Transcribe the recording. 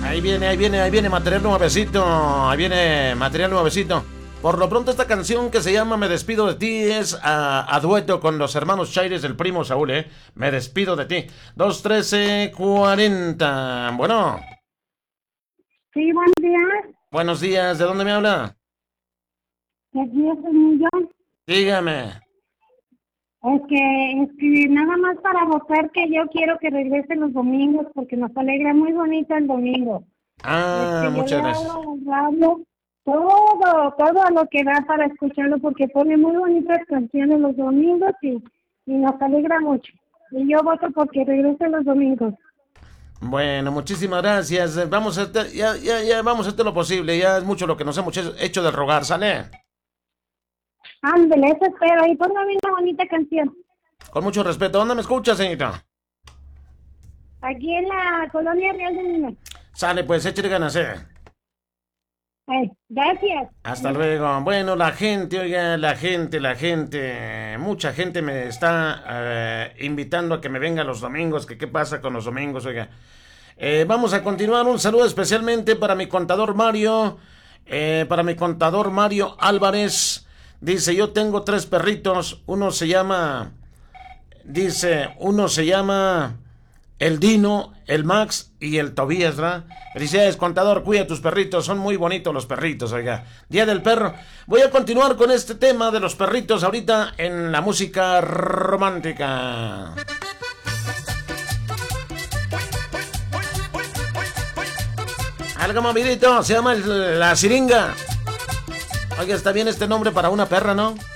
Ahí viene material nuevecito. Ahí viene material nuevecito. Por lo pronto esta canción que se llama Me despido de ti es a dueto con los hermanos Chaires del primo Saúl, ¿eh? Me despido de ti. 213-40. Bueno. Sí, buenos días. Buenos días, ¿de dónde me habla? Aquí es el millón. Dígame. Es que nada más para votar que yo quiero que regresen los domingos porque nos alegra muy bonito el domingo. Muchas Yo le gracias. hago al radio todo lo que da para escucharlo porque pone muy bonitas canciones los domingos y nos alegra mucho. Y yo voto porque regresen los domingos. Bueno, muchísimas gracias. Vamos a hacer, ya vamos a hacer lo posible. Ya es mucho lo que nos hemos hecho de rogar, ¿sale? Ándale, eso espero. Y póngame una bonita canción. Con mucho respeto. ¿Dónde me escucha, señorita? Aquí en la Colonia Real de Niños. Sale, pues, échale ganas, Gracias. Hasta luego. Bueno, la gente, oiga, la gente, mucha gente me está invitando a que me venga los domingos, que qué pasa con los domingos, oiga. Vamos a continuar, un saludo especialmente para mi contador Mario, Álvarez. Dice, yo tengo 3 perritos, uno se llama el Dino, el Max y el Tobías, ¿verdad? Felicidades, contador, cuida a tus perritos, son muy bonitos los perritos, oiga. Día del perro. Voy a continuar con este tema de los perritos ahorita en la música romántica. Algo movidito, se llama la siringa. Oiga, está bien este nombre para una perra, ¿no?